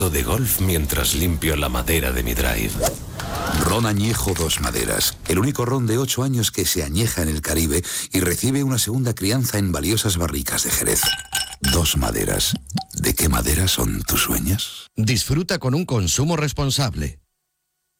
de golf mientras limpio la madera de mi drive. Ron Añejo Dos Maderas, el único ron de 8 años que se añeja en el Caribe y recibe una segunda crianza en valiosas barricas de Jerez. Dos Maderas. ¿De qué madera son tus sueños? Disfruta con un consumo responsable.